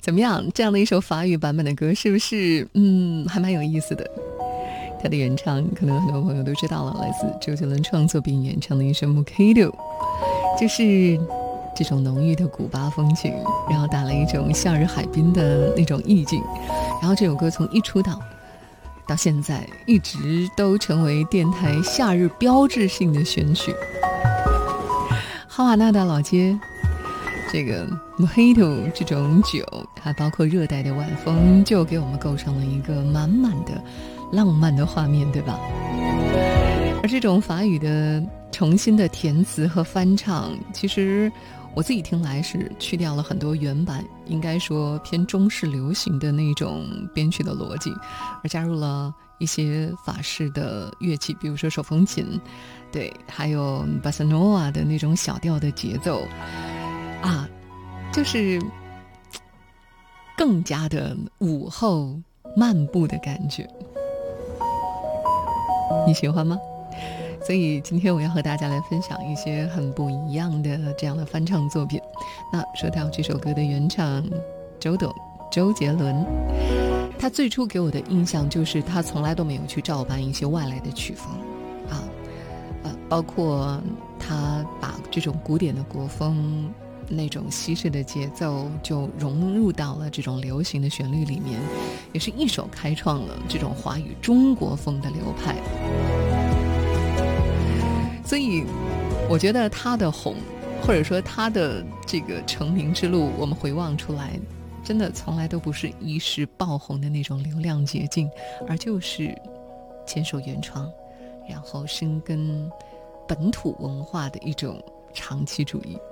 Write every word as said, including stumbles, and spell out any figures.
怎么样？这样的一首法语版本的歌，是不是嗯还蛮有意思的？它的原唱可能很多朋友都知道了，来自周杰伦创作并演唱的一首《Mojito》，就是这种浓郁的古巴风情，然后带来一种夏日海滨的那种意境。然后这首歌从一出道到现在，一直都成为电台夏日标志性的选曲。哈瓦那大老街，这个 Mojito 这种酒，还包括热带的晚风，就给我们构成了一个满满的浪漫的画面，对吧？而这种法语的重新的填词和翻唱，其实我自己听来是去掉了很多原版应该说偏中式流行的那种编曲的逻辑，而加入了一些法式的乐器，比如说手风琴，对，还有巴塞诺瓦的那种小调的节奏啊，就是更加的午后漫步的感觉。你喜欢吗？所以今天我要和大家来分享一些很不一样的这样的翻唱作品。那说到这首歌的原唱周董周杰伦，他最初给我的印象就是他从来都没有去照搬一些外来的曲风啊，呃，包括他把这种古典的国风那种西式的节奏就融入到了这种流行的旋律里面，也是一手开创了这种华语中国风的流派。所以我觉得他的红，或者说他的这个成名之路，我们回望出来真的从来都不是一时爆红的那种流量捷径，而就是坚守原创，然后深耕本土文化的一种长期主义。